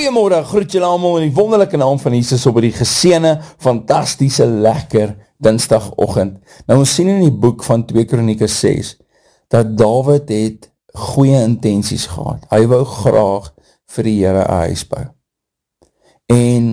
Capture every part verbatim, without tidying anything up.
Goeiemôre, groet julle almal in die wonderlike naam van Jesus op die geseënde, fantastiese, lekker dinsdagoggend. Nou ons sien in die boek van twee Kronieke ses, dat Dawid het goeie intensies gehad. Hy wou graag vir die Here 'n huis bou. En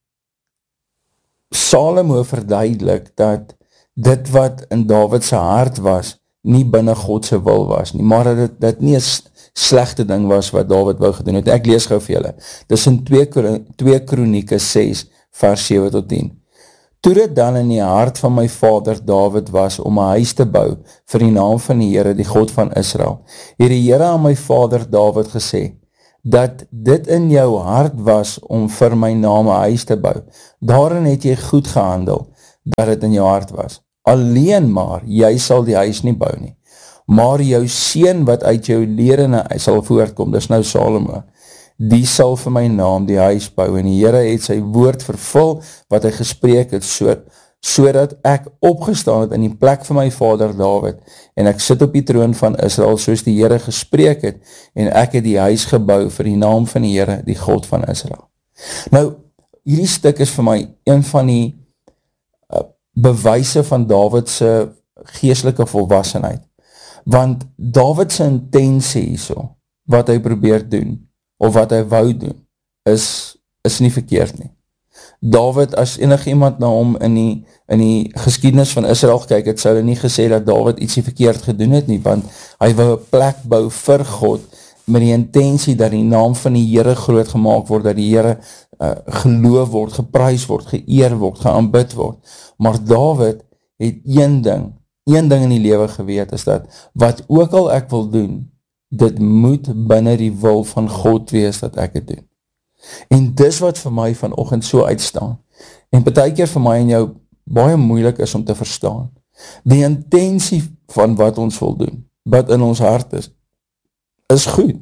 Salomo verduidelik dat dit wat in Dawid se hart was, nie binne God se wil was nie, maar dat dit, dit nie 'n slegte ding was wat Dawid wou gedoen het. Ek lees gou vir julle. Dis in twee Kronieke ses vers sewe tot tien. Toe dit dan in die hart van my vader Dawid was om 'n huis te bou vir die naam van die Here, die God van Israel, het die Here aan my vader Dawid gesê, dat dit in jou hart was om vir my naam 'n huis te bou. Daarin het jy goed gehandel, dat dit in jou hart was. Alleen maar, jy sal die huis nie bou nie. Maar jou seun wat uit jou lerende sal voortkom, dis nou Salomo, die sal vir my naam die huis bou, en die Here het sy woord vervul, wat hy gespreek het, so, so dat ek opgestaan het in die plek van my vader Dawid, en ek sit op die troon van Israel, soos die Here gespreek het, en ek het die huis gebou vir die naam van die Here, die God van Israel. Nou, hierdie stuk is vir my een van die uh, bewyse van Dawid se geestelike volwassenheid. Want Dawid se intensie hierso, wat hy probeer doen, of wat hy wou doen, is, is nie verkeerd nie. Dawid, as enig iemand na hom in die, in die geskiedenis van Israel kyk, het sou hy nie gesê dat Dawid ietsie verkeerd gedoen het nie, want hy wou 'n plek bou vir God, met die intensie dat die naam van die Here groot gemaak word, dat die Here uh, geloof word, geprys word, geëer word, geaanbid word. Maar Dawid het een ding, een ding in die lewe geweet, is dat, wat ook al ek wil doen, dit moet binne die wil van God wees, dat ek het doen. En dis wat vir my vanoggend so uitstaan, en partykeer vir my en jou, baie moeilik is om te verstaan, die intensie van wat ons wil doen, wat in ons hart is, is goed,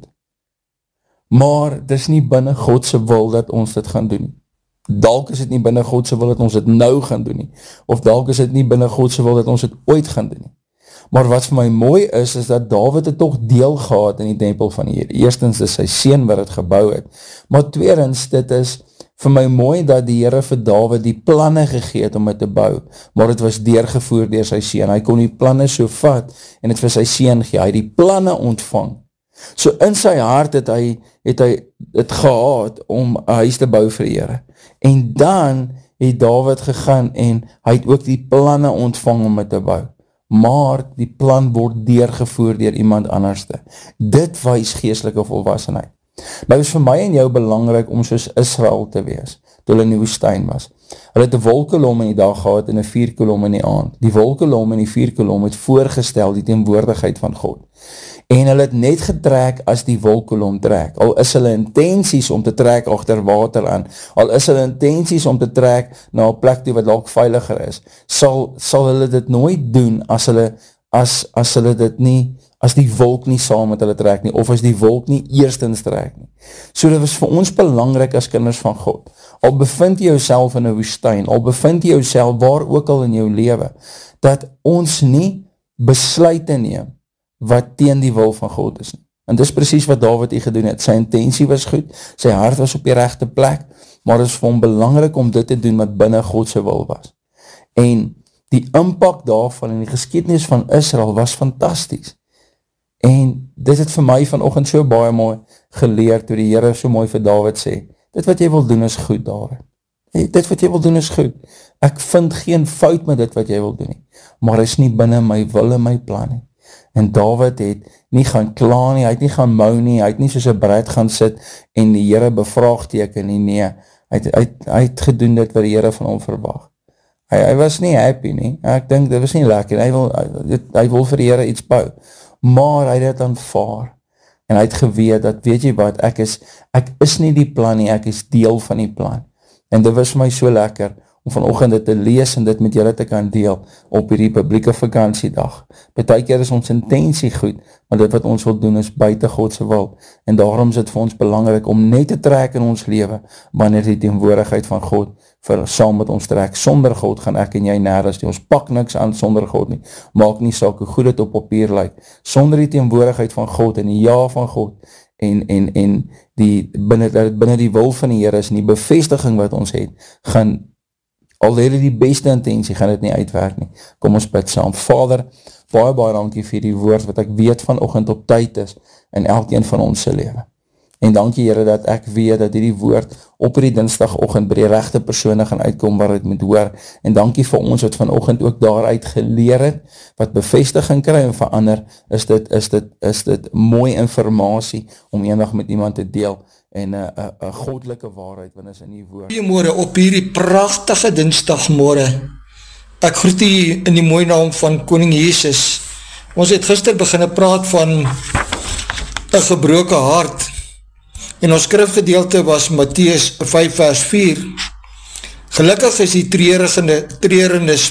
maar dis nie binne God se wil dat ons dit gaan doen nie. Dalk is dit nie binne God se wil dat ons dit nou gaan doen nie, of dalk is dit nie binne God se wil dat ons dit ooit gaan doen nie. Maar wat vir my mooi is, is dat Dawid het toch deel gehad in die tempel van die Here. Eerstens is sy seun wat het gebou het, maar tweedens, dit is vir my mooi dat die Here vir Dawid die planne gegee het om het te bou, maar het was deurgevoer deur sy seun. Hy kon die planne so vat, en het vir sy seun gee, hy het die planne ontvang. So in sy hart het hy het hy het gehad om 'n huis te bou vir die Here. En dan het Dawid gegaan en hy het ook die planne ontvang om het te bou. Maar die plan word deurgevoer deur iemand anderste. Dit wys geestelike volwassenheid. Nou is vir my en jou belangrik om soos Israel te wees, toe hulle in die woestyn was. Hulle het 'n wolkkolom in die dag gehad en 'n vuurkolom in die aand. Die wolkkolom en die vuurkolom het voorgestel die teenwoordigheid van God. En hulle het net getrek as die wolkkolom trek. Al is hulle intensies om te trek agter water aan, al is hulle intensies om te trek na 'n plek toe wat dalk veiliger is, sal, sal hulle dit nooit doen as hulle, as, as hulle dit nie, as die wolk nie saam met hulle trek nie, of as die wolk nie eerstens trek nie. So dit was vir ons belangrik as kinders van God. Al bevind jy jouself in 'n woestyn, al bevind jy jouself waar ook al in jou lewe, dat ons nie besluite neem wat teen die wil van God is nie. En dis presies wat Dawid hier gedoen het. Sy intensie was goed, sy hart was op die regte plek, maar dit is vir hom belangrik om dit te doen wat binne God se wil was. En die impak daarvan in die geskiedenis van Israel was fantasties. En dit het vir my vanoggend so baie mooi geleer, toe die Here so mooi vir Dawid sê, dit wat jy wil doen is goed, Dawid. Hey, dit wat jy wil doen is goed. Ek vind geen fout met dit wat jy wil doen nie, maar is nie binne my wil en my plan nie. En Dawid het nie gaan kla nie, hy het nie gaan mou nie, hy het nie soos 'n bred gaan sit en die Here bevraagteken nie, nee, hy het, hy, het, hy het gedoen dit wat die Here van hom verwag. Hy, hy was nie happy nie, ek dink dit was nie lekker, hy wil, hy, hy wil vir die Here iets bou, maar hy het dit aanvaar, en hy het geweet dat, weet jy wat, ek is, ek is nie die plan nie, ek is deel van die plan, en dit was vir my so lekker, om vanoggend dit te lees en dit met julle te kan deel op hierdie publieke vakansiedag. Partykeer is ons intensie goed, maar dit wat ons wil doen is buite God se wil, en daarom is dit vir ons belangrik om net te trek in ons lewe, wanneer die teenwoordigheid van God vir saam met ons trek. Sonder God gaan ek en jy nêrens nie, ons pak niks aan sonder God nie, maak nie saak hoe goed dit op papier lyk, sonder die teenwoordigheid van God en die ja van God, en, en, en die, binne, binne die wil van die Here is, en die bevestiging wat ons het, gaan, al het die beste intensie, gaan dit nie uitwerk nie. Kom ons bid saam. Vader, baie baie dankie vir die woord, wat ek weet vanoggend op tyd is, in elkeen van ons se lewe. En dankie Here, dat ek weet, dat die woord op die dinsdagoggend by die regte persone gaan uitkom, waar het moet hoor, en dankie vir ons, wat vanoggend ook daaruit geleer het, wat bevestiging kry en verander, is dit, is dit, is dit mooi informasie, om eendag met iemand te deel, en een goddelike waarheid, want is in die woord. Goeiemorgen op hierdie pragtige dinsdagmorgen. Ek groet u in die mooie naam van Koning Jesus. Ons het gister beginne praat van een gebroke hart. En ons skrifgedeelte was Mattheus vyf vers vier. Gelukkig is die treurende, treurende